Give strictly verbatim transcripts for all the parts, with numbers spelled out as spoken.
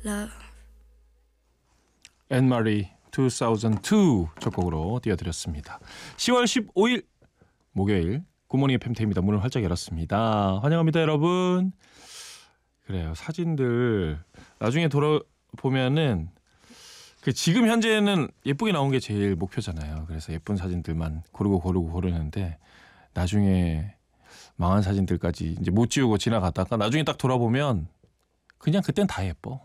love. 앤마리 이천이 첫 곡으로 띄워드렸습니다. 시월 십오일 목요일 굿모닝 에프엠 대입니다. 문을 활짝 열었습니다. 환영합니다, 여러분. 그래요. 사진들 나중에 돌아보면은 그 지금 현재는 예쁘게 나온 게 제일 목표잖아요. 그래서 예쁜 사진들만 고르고 고르고 고르는데 나중에 망한 사진들까지 이제 못 지우고 지나가다가 나중에 딱 돌아보면 그냥 그땐 다 예뻐.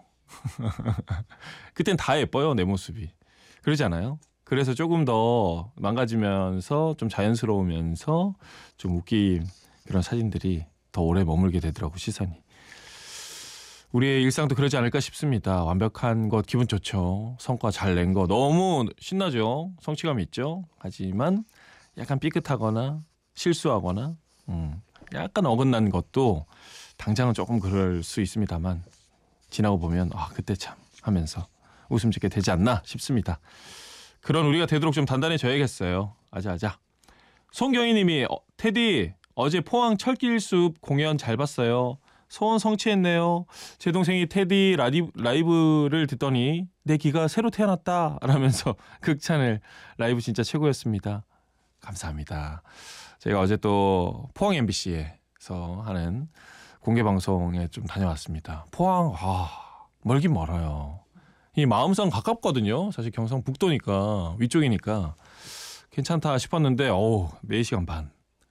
그땐 다 예뻐요, 내 모습이. 그러지 않아요? 그래서 조금 더 망가지면서 좀 자연스러우면서 좀 웃긴 그런 사진들이 더 오래 머물게 되더라고, 시선이. 우리의 일상도 그러지 않을까 싶습니다. 완벽한 것 기분 좋죠. 성과 잘 낸 거 너무 신나죠. 성취감이 있죠. 하지만 약간 삐끗하거나 실수하거나 음, 약간 어긋난 것도 당장은 조금 그럴 수 있습니다만 지나고 보면 아 그때 참 하면서 웃음 짓게 되지 않나 싶습니다. 그런 우리가 되도록 좀 단단해져야겠어요. 아자아자. 송경희 님이 어, 테디 어제 포항 철길숲 공연 잘 봤어요. 소원 성취했네요. 제 동생이 테디 라디, 라이브를 듣더니 내 귀가 새로 태어났다 라면서 극찬을. 라이브 진짜 최고였습니다. 감사합니다. 제가 어제 또 포항 엠비씨에서 하는 공개방송에 좀 다녀왔습니다. 포항 아, 멀긴 멀어요. 이 마음상 가깝거든요. 사실 경상북도니까 위쪽이니까 괜찮다 싶었는데 어우 네 시간 반.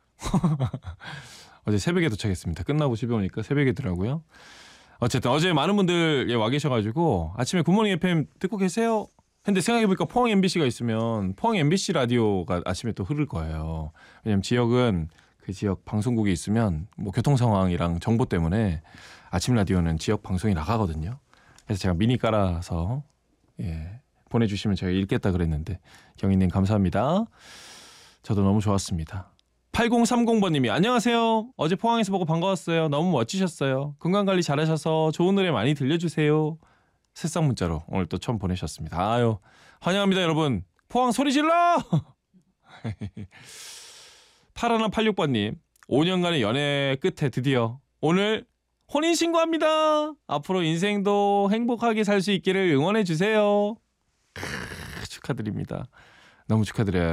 어제 새벽에 도착했습니다. 끝나고 집에 오니까 새벽이더라고요. 어쨌든 어제 많은 분들 와 계셔가지고 아침에 굿모닝 에프엠 듣고 계세요? 근데 생각해보니까 포항 엠비씨가 있으면 포항 엠비씨 라디오가 아침에 또 흐를 거예요. 왜냐면 지역은 그 지역 방송국이 있으면 뭐 교통 상황이랑 정보 때문에 아침 라디오는 지역 방송이 나가거든요. 그래서 제가 미니 깔아서 예, 보내주시면 제가 읽겠다 그랬는데 경희님 감사합니다. 저도 너무 좋았습니다. 팔공삼공 번님이 안녕하세요. 어제 포항에서 보고 반가웠어요. 너무 멋지셨어요. 건강관리 잘하셔서 좋은 노래 많이 들려주세요. 새싹 문자로 오늘 또 처음 보내셨습니다. 아유 환영합니다 여러분. 포항 소리 질러. 팔일팔육 번님 오 년간의 연애 끝에 드디어 오늘 혼인신고합니다. 앞으로 인생도 행복하게 살 수 있기를 응원해 주세요. 축하드립니다. 너무 축하드려요.